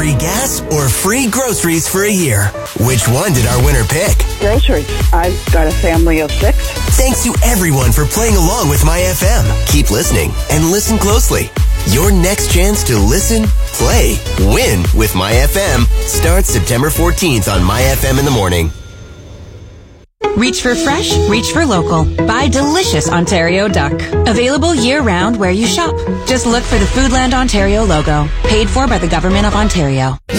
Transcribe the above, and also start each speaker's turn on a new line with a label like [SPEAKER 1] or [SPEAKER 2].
[SPEAKER 1] free gas or free groceries for a year. Which one did our winner pick?
[SPEAKER 2] Groceries. I've got a family of 6.
[SPEAKER 1] Thanks to everyone for playing along with My FM. Keep listening and listen closely. Your next chance to listen, play, win with My FM starts September 14th on My FM in the morning.
[SPEAKER 3] Reach for fresh, reach for local. Buy delicious Ontario duck. Available year-round where you shop. Just look for the Foodland Ontario logo. Paid for by the Government of Ontario.